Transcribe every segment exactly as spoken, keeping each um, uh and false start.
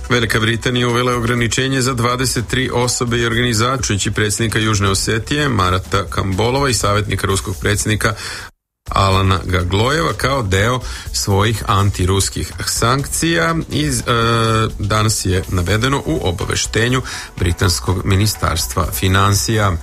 Velika Britanija uvela je ograničenje za dvadeset tri osobe i organizacije, predsjednika Južne Osetije Marata Kambolova i savjetnika ruskog predsjednika Alana Gaglojeva kao deo svojih antiruskih sankcija. Iz, e, danas je navedeno u obaveštenju Britanskog ministarstva financija.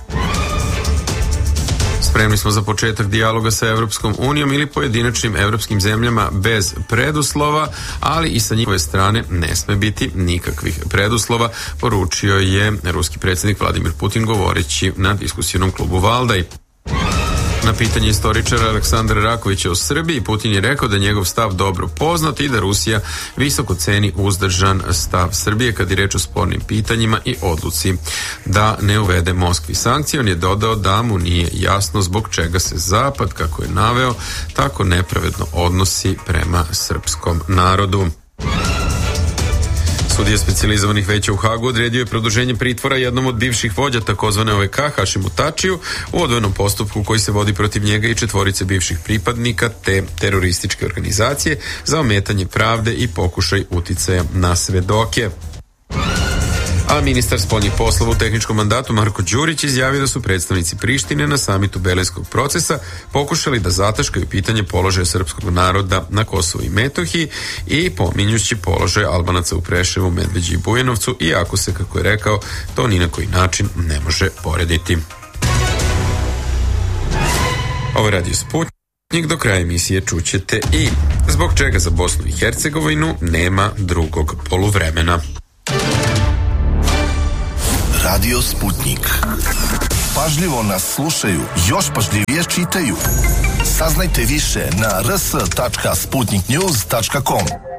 Spremni smo za početak dijaloga sa Evropskom unijom ili pojedinačnim evropskim zemljama bez preduslova, ali i sa njihove strane ne sme biti nikakvih preduslova, poručio je ruski predsjednik Vladimir Putin govoreći na diskusijnom klubu Valdaj. Na pitanje istoričara Aleksandra Rakovića o Srbiji, Putin je rekao da je njegov stav dobro poznat i da Rusija visoko ceni uzdržan stav Srbije kad je reč o spornim pitanjima i odluci da ne uvede Moskvi sankcije. On je dodao da mu nije jasno zbog čega se Zapad, kako je naveo, tako nepravedno odnosi prema srpskom narodu. Sudija specijalizovanih veća u Hagu odredio je produženje pritvora jednom od bivših vođa takozvane O V K, Hašimu Tačiju, u odvojenom postupku koji se vodi protiv njega i četvorice bivših pripadnika te terorističke organizacije za ometanje pravde i pokušaj uticaja na svedoke. A ministar spoljnih poslova u tehničkom mandatu Marko Đurić izjavio da su predstavnici Prištine na samitu Belejskog procesa pokušali da zataškaju pitanje položaja srpskog naroda na Kosovu i Metohiji i pominjući položaj Albanaca u Preševu, Medveđi i Bujanovcu, iako se, kako je rekao, to ni na koji način ne može porediti. Ovo je Radio Sputnik, do kraja emisije čućete i zbog čega za Bosnu i Hercegovinu nema drugog poluvremena. Radio Sputnik. Pažljivo nas slušaju, još pažljivije čitaju. Saznajte više na r s tačka sputnik news tačka com.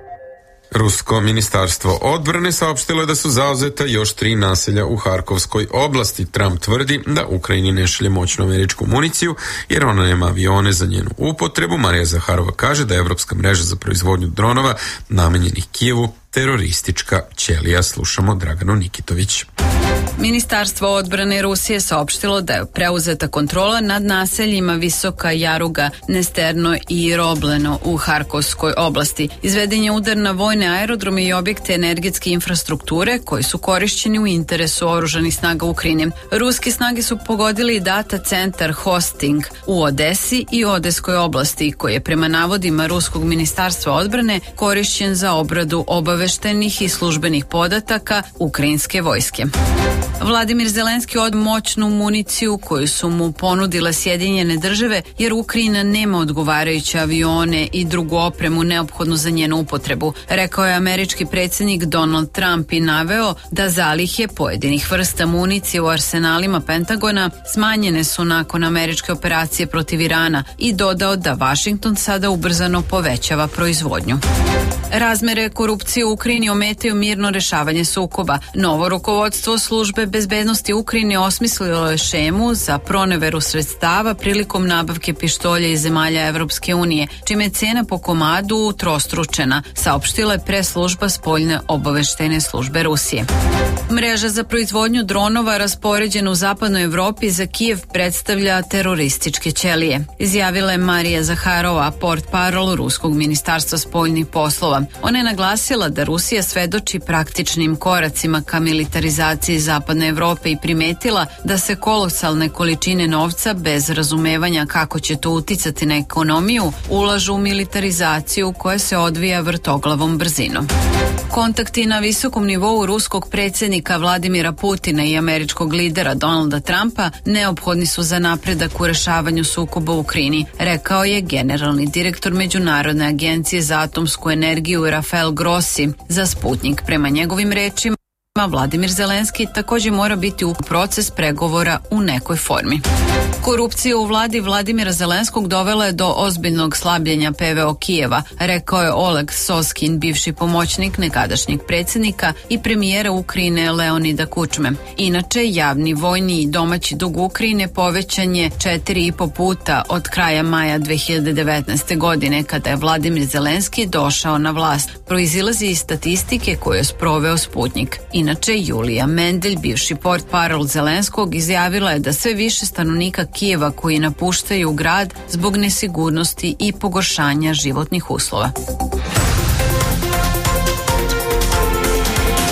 Rusko ministarstvo odbrane saopštilo je da su zauzeta još tri naselja u Harkovskoj oblasti. Trump tvrdi da Ukrajini ne šalje moćnu američku municiju jer ona nema avione za njenu upotrebu. Marija Zaharova kaže da je evropska mreža za proizvodnju dronova namenjenih Kijevu teroristička ćelija. Slušamo Draganu Nikitović. Ministarstvo odbrane Rusije saopštilo da je preuzeta kontrola nad naseljima Visoka Jaruga, Nesterno i Robleno u Harkovskoj oblasti. Izveden je udar na vojne aerodrome i objekte energetske infrastrukture koji su korišćeni u interesu oružanih snaga Ukrajine. Ruske snage su pogodili data centar Hosting u Odesi i Odeskoj oblasti, koji je prema navodima Ruskog ministarstva odbrane korišćen za obradu obaveštenih i službenih podataka ukrajinske vojske. Vladimir Zelenski od moćnu municiju koju su mu ponudile Sjedinjene države jer Ukrajina nema odgovarajuće avione i drugu opremu neophodnu za njenu upotrebu. Rekao je američki predsjednik Donald Trump i naveo da zalihe pojedinih vrsta municije u arsenalima Pentagona smanjene su nakon američke operacije protiv Irana i dodao da Washington sada ubrzano povećava proizvodnju. Razmere korupcije u Ukrajini ometaju mirno rešavanje sukoba. Novo rukovodstvo službe bezbednosti Ukrajine osmislilo je šemu za proneveru sredstava prilikom nabavke pištolja iz zemalja Evropske unije, čime je cena po komadu utrostručena, saopštila je preslužba spoljne obaveštajne službe Rusije. Mreža za proizvodnju dronova raspoređena u zapadnoj Evropi za Kijev predstavlja terorističke ćelije, izjavila je Marija Zaharova, portparol Ruskog ministarstva spoljnih poslova. Ona je naglasila da Rusija svedoči praktičnim koracima ka militarizaciji zapadne Evrope i primetila da se kolosalne količine novca bez razumevanja kako će to uticati na ekonomiju ulažu u militarizaciju koja se odvija vrtoglavom brzinom. Kontakti na visokom nivou ruskog predsjednika Vladimira Putina i američkog lidera Donalda Trumpa neophodni su za napredak u rešavanju sukoba u Ukrajini, rekao je generalni direktor Međunarodne agencije za atomsku energiju Rafael Grossi za Sputnik. Prema njegovim rečima, Vladimir Zelenski također mora biti u proces pregovora u nekoj formi. Korupcija u vladi Vladimira Zelenskog dovela je do ozbiljnog slabljenja P V O Kijeva, rekao je Oleg Soskin, bivši pomoćnik nekadašnjeg predsjednika i premijera Ukrajine Leonida Kučme. Inače, javni, vojni i domaći dug Ukrajine povećan je četiri i po puta od kraja maja dve hiljade devetnaeste. godine, kada je Vladimir Zelenski došao na vlast. Proizilazi iz statistike koju je sproveo Sputnik. Inače, Julija Mendelj, bivši portparol Zelenskog, izjavila je da sve više stanovnika Kijeva koji napuštaju grad zbog nesigurnosti i pogoršanja životnih uslova.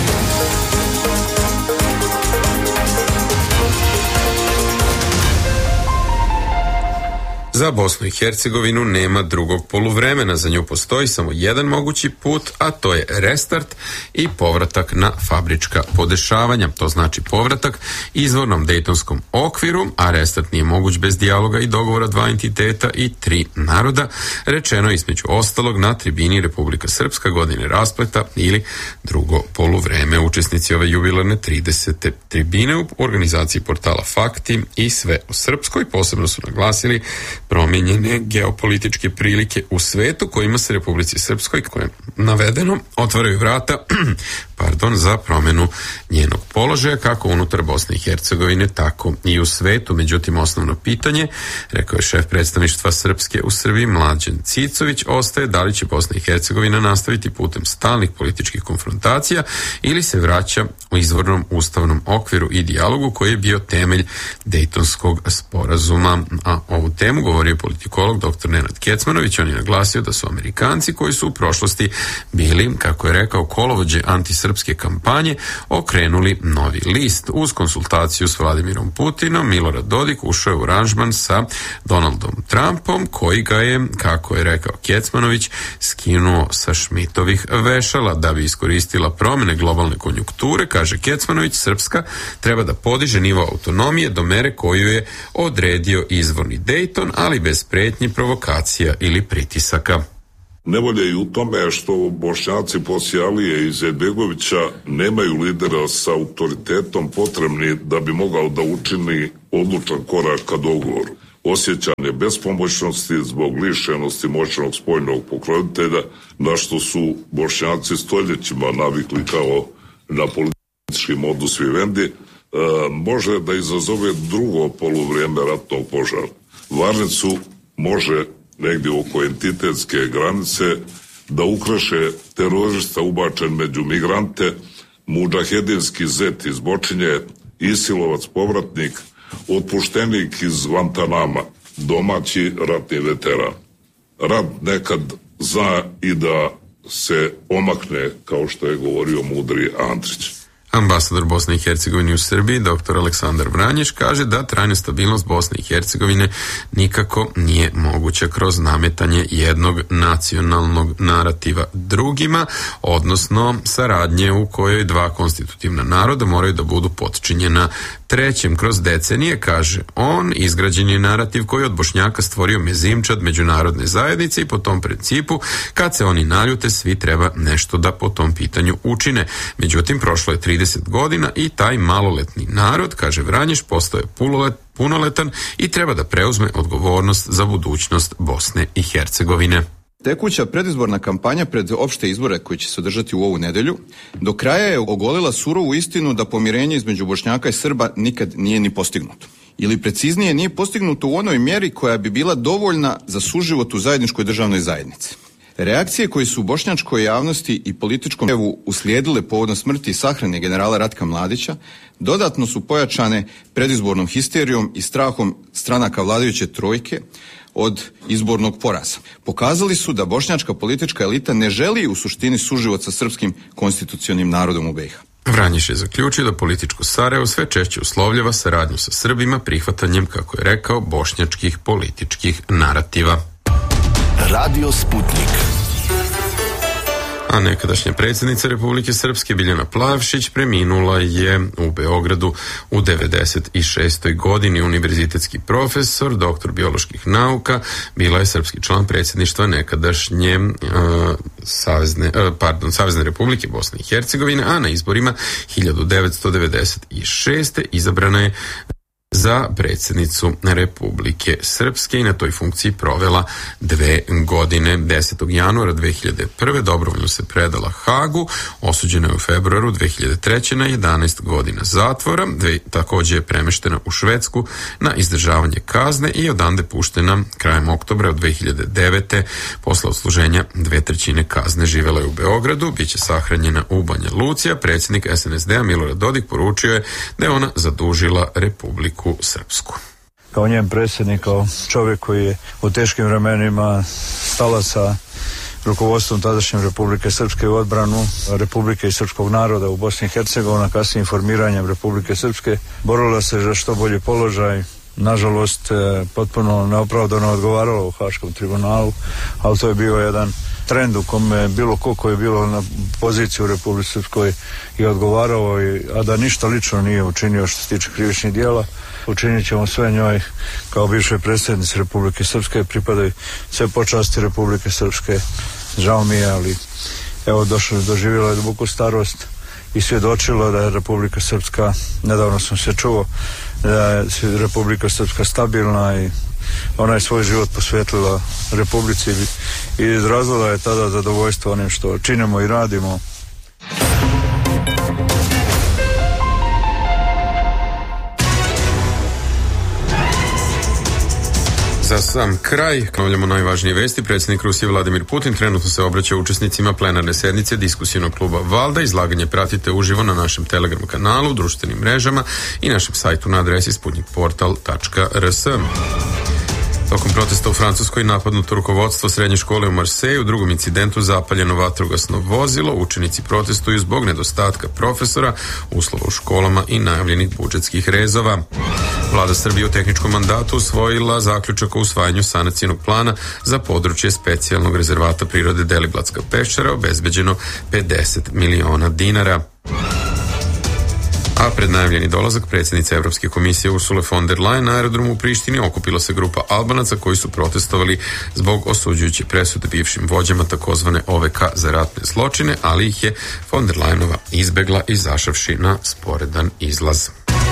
Za Bosnu i Hercegovinu nema drugog poluvremena, za nju postoji samo jedan mogući put, a to je restart i povratak na fabrička podešavanja. To znači povratak izvornom dejtonskom okviru, a restart nije moguć bez dijaloga i dogovora dva entiteta i tri naroda, rečeno između ostalog na tribini Republika Srpska godine raspleta ili drugo poluvreme. Učesnici ove jubilarne tridesete tribine u organizaciji portala Fakti i Sve o Srpskoj posebno su naglasili promijenjene geopolitičke prilike u svetu kojima se Republici Srpskoj, koje je navedeno, otvaraju vrata pardon, za promjenu njenog položaja kako unutar Bosne i Hercegovine, tako i u svetu. Međutim, osnovno pitanje, rekao je šef predstavništva Srpske u Srbiji Mlađan Cicović, ostaje da li će Bosna i Hercegovina nastaviti putem stalnih političkih konfrontacija ili se vraća u izvornom ustavnom okviru i dijalogu koji je bio temelj Dejtonskog sporazuma. A ovu temu govorio je politikolog dr. Nenad Kecmanović. On je naglasio da su Amerikanci koji su u prošlosti bili, kako je rekao, kolovođe antisrpske kampanje, okrenuli novi list. Uz konsultaciju s Vladimirom Putinom, Milorad Dodik ušao je u aranžman sa Donaldom Trumpom, koji ga je, kako je rekao Kecmanović, skinuo sa Šmitovih vešala. Da bi iskoristila promjene globalne konjunkture, kaže Kecmanović, Srpska treba da podiže nivo autonomije do mere koju je odredio izvorni Dejton, ali bez pretnji, provokacija ili pritisaka. Nevolja je u tome što Bošnjaci poslije Alije i Izetbegovića nemaju lidera sa autoritetom potrebni da bi mogao da učini odlučan korak ka dogovoru. Osjećanje bespomoćnosti zbog lišenosti moćnog spoljnog pokrovitelja, na što su Bošnjaci stoljećima navikli kao na politički modus vivendi, e, može da izazove drugo poluvrijeme ratnog požara. Varnicu može negdje oko entitetske granice da ukreše terorista ubačen među migrante, mudžahedinski zet iz Bočinje, Isilovac povratnik, otpuštenik iz Guantanama, domaći ratni veteran. Rat nekad zna i da se omakne, kao što je govorio mudri Andrić. Ambasador Bosne i Hercegovine u Srbiji, dr. Aleksandar Vranješ, kaže da trajna stabilnost Bosne i Hercegovine nikako nije moguća kroz nametanje jednog nacionalnog narativa drugima, odnosno saradnje u kojoj dva konstitutivna naroda moraju da budu potčinjena trećem. Kroz decenije, kaže on, izgrađen je narativ koji od Bošnjaka stvorio mezimčad međunarodne zajednice i po tom principu, kad se oni naljute, svi treba nešto da po tom pitanju učine. Međutim, prošlo je trideset godina i taj maloletni narod, kaže Vranješ, postao je punoletan i treba da preuzme odgovornost za budućnost Bosne i Hercegovine. Tekuća predizborna kampanja pred opšte izbore koji će se održati u ovu nedelju do kraja je ogolila surovu istinu da pomirenje između Bošnjaka i Srba nikad nije ni postignuto. Ili preciznije, nije postignuto u onoj mjeri koja bi bila dovoljna za suživot u zajedničkoj državnoj zajednici. Reakcije koje su u bošnjačkoj javnosti i političkom evu uslijedile povodom smrti i sahrane generala Ratka Mladića dodatno su pojačane predizbornom histerijom i strahom stranaka vladajuće trojke od izbornog poraza. Pokazali su da bošnjačka politička elita ne želi u suštini suživot sa srpskim konstitucionalnim narodom u be i ha. Vranješ je zaključio da političko Sarajevo sve češće uslovljava saradnju sa Srbima prihvatanjem, kako je rekao, bošnjačkih političkih narativa. Radio Sputnik. A nekadašnja predsjednica Republike Srpske Biljana Plavšić preminula je u Beogradu u devedeset šestoj godini. Univerzitetski profesor, doktor bioloških nauka, bila je srpski član predsjedništva nekadašnje uh, Savezne, uh, pardon, Savezne Republike Bosne i Hercegovine, a na izborima hiljadu devetsto devedeset šeste izabrana je za predsjednicu Republike Srpske i na toj funkciji provela dve godine. desetog januara dve hiljade prve. dobrovoljno se predala Hagu, osuđena je u februaru dve hiljade treće. na jedanaest godina zatvora, dve, također je premeštena u Švedsku na izdržavanje kazne i odande puštena krajem oktobra dve hiljade devete. Posle odsluženja dve trećine kazne živela je u Beogradu, bit će sahranjena u Banja Luci, a predsjednik es en es de a Milorad Dodik poručio je da je ona zadužila Republiku Srpsku. Kao njen predsjednik, kao čovjek koji je u teškim vremenima stala sa rukovodstvom tadašnje Republike Srpske u odbranu Republike i srpskog naroda u Bosni i Hercegovini, kasnije informiranjem Republike Srpske, borila se za što bolji položaj nažalost potpuno neopravdano odgovaralo u Haškom tribunalu, ali to je bio jedan trend u kome bilo ko ko je bilo na poziciji u Republici Srpskoj i odgovarao, i, a da ništa lično nije učinio što se tiče krivičnih dijela. Učinit ćemo sve njoj kao bivšoj predsjednici Republike Srpske, pripadaju sve počasti Republike Srpske. Žao mi je, ali evo došlo, doživjela je duboku starost i svjedočilo da je Republika Srpska, nedavno sam se čuo, da je Republika Srpska stabilna i ona je svoj život posvetila Republici i izrazila je tada zadovoljstvo onim što činimo i radimo. Za sam kraj, ponavljamo najvažnije vesti. Predsjednik Rusije Vladimir Putin trenutno se obraća učesnicima plenarne sednice diskusijnog kluba Valda. Izlaganje pratite uživo na našem Telegram kanalu, društvenim mrežama i našem sajtu na adresi sputnik portal tačka r s. Tokom protesta u Francuskoj napadnuto rukovodstvo srednje škole u Marseju, u drugom incidentu zapaljeno vatrogasno vozilo, učenici protestuju zbog nedostatka profesora, uslova u školama i najavljenih budžetskih rezova. Vlada Srbije u tehničkom mandatu usvojila zaključak o usvajanju sanacijnog plana za područje specijalnog rezervata prirode Deliblatska peščara, obezbeđeno pedeset miliona dinara. A pred najavljeni dolazak predsjednice Evropske komisije Ursule von der Leyen na aerodromu u Prištini okupila se grupa Albanaca koji su protestovali zbog osuđujuće presude bivšim vođama takozvane O V K za ratne zločine, ali ih je von der Leyenova izbegla izašavši na sporedan izlaz.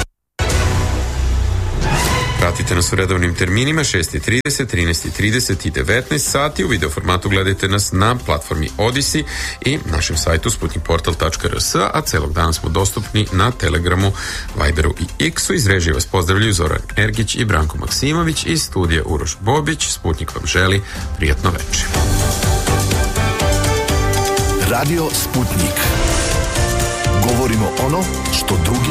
Pratite nas u redovnim terminima šest i trideset, trinaest i trideset i devetnaest sati. U video formatu gledajte nas na platformi Odyssey i našem sajtu sputnik portal tačka r s, a celog dana smo dostupni na Telegramu, Viberu i X-u. Iz režije vas pozdravljaju Zoran Ergić i Branko Maksimović, iz studija Uroš Bobić. Sputnik vam želi prijatno večer. Radio Sputnik. Govorimo ono što drugi